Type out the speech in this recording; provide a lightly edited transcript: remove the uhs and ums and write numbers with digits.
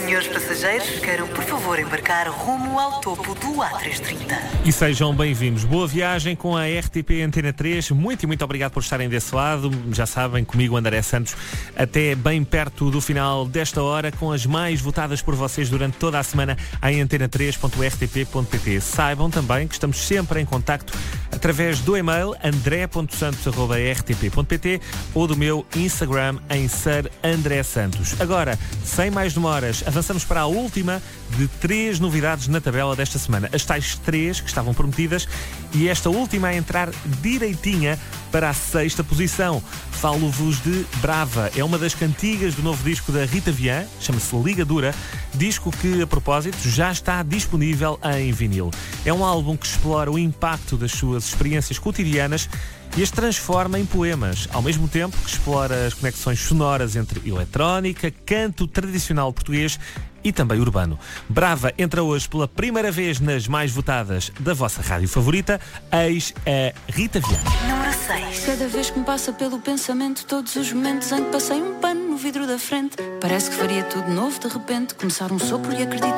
Senhores passageiros, queiram por favor embarcar rumo ao topo do A330. E sejam bem-vindos. Boa viagem com a RTP Antena 3. Muito obrigado por estarem desse lado. Já sabem, comigo André Santos, até bem perto do final desta hora, com as mais votadas por vocês durante toda a semana em antena3.rtp.pt. Saibam também que estamos sempre em contacto através do e-mail andré.santos@rtp.pt ou do meu Instagram em Sir André Santos. Agora, sem mais demoras, avançamos para a última de 3 novidades na tabela desta semana. As tais 3 que estavam prometidas e esta última a entrar direitinha para a 6ª posição. Falo-vos de Brava. É uma das cantigas do novo disco da Rita Vian, chama-se Ligadura, disco que, a propósito, já está disponível em vinil. É um álbum que explora o impacto das suas experiências cotidianas e as transforma em poemas, ao mesmo tempo que explora as conexões sonoras entre eletrónica, canto tradicional português e também urbano. Brava entra hoje pela primeira vez nas mais votadas da vossa rádio favorita. Eis a Rita Vian. Número 6. Cada vez que me passa pelo pensamento, todos os momentos em que passei um pano no vidro da frente, parece que faria tudo novo de repente, começar um sopro e acredito